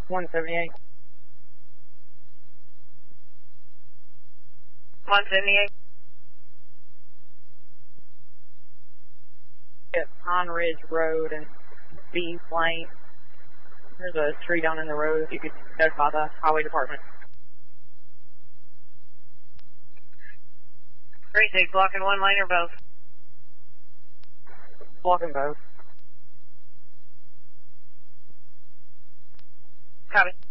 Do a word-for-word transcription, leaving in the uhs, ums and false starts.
one seventy-eight. one seventy-eight. At Pine Ridge Road and B Lane. There's a tree down in the road if you could notify the highway department. Precinct, blocking one lane or both? Blocking both. Copy.